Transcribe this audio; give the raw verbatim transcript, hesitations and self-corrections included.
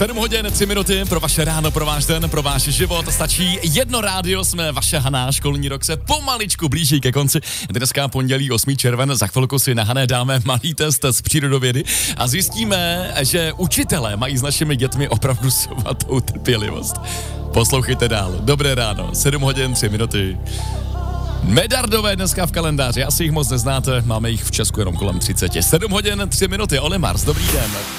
sedm hodin, tři minuty pro vaše ráno, pro váš den, pro váš život. Stačí jedno rádio, jsme vaše Haná, školní rok se pomaličku blíží ke konci. Dneska pondělí osmý červen, za chvilku si na Hané dáme malý test z přírodovědy a zjistíme, že učitelé mají s našimi dětmi opravdu svatou trpělivost. Poslouchejte dál. Dobré ráno, sedm hodin, tři minuty. Medardové dneska v kalendáři, asi jich moc neznáte, máme jich v Česku jenom kolem třicet. sedm hodin, tři minuty, Ole Mars, dobrý den.